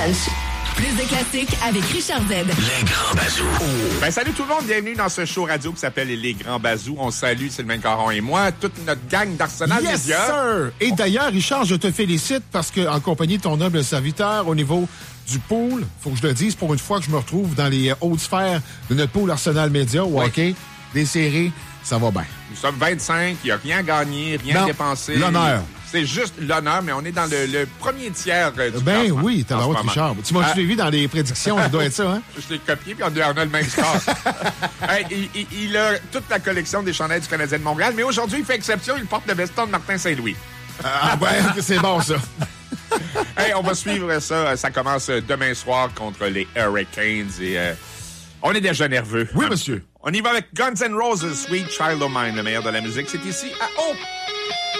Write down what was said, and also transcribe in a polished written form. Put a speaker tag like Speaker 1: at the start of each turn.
Speaker 1: Rouge. Plus de classiques avec Richard Z.
Speaker 2: Les Grands Bazous.
Speaker 3: Ben, salut tout le monde, bienvenue dans ce show radio qui s'appelle Les Grands Bazous. On salue Sylvain Caron et moi, toute notre gang d'Arsenal
Speaker 4: Yes,
Speaker 3: Media.
Speaker 4: sir! Et d'ailleurs, Richard, je te félicite parce que, en compagnie de ton noble serviteur, au niveau du pool, faut que je le dise pour une fois que je me retrouve dans les hautes sphères de notre pool Arsenal Media, au hockey, des séries, ça va bien.
Speaker 3: Nous sommes 25, il n'y a rien gagné, rien dépensé.
Speaker 4: L'honneur.
Speaker 3: C'est juste l'honneur, mais on est dans le premier tiers du
Speaker 4: Ben
Speaker 3: classement,
Speaker 4: oui, t'as la Richard. Tu m'as suivi dans les prédictions, ça doit être ça, hein?
Speaker 3: Je l'ai copié, puis on a le même score. Hey, il a toute la collection des chandails du Canadien de Montréal, mais aujourd'hui, il fait exception, il porte le veston de Martin Saint-Louis.
Speaker 4: Ah ben, c'est bon, ça.
Speaker 3: Hey, on va suivre ça. Ça commence demain soir contre les Hurricanes et on est déjà nerveux.
Speaker 4: Oui, monsieur.
Speaker 3: On y va avec Guns N' Roses, Sweet Child O' Mine, le meilleur de la musique. C'est ici à Hope.